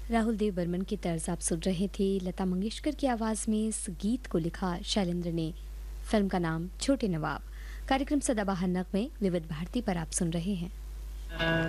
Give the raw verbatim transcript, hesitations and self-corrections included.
राहुल देव बर्मन की तर्ज आप सुन रहे थे। लता मंगेशकर की आवाज़ में इस गीत को लिखा शैलेंद्र ने। फिल्म का नाम छोटे नवाब। कार्यक्रम सदाबहार नग में विविध भारती पर आप सुन रहे हैं।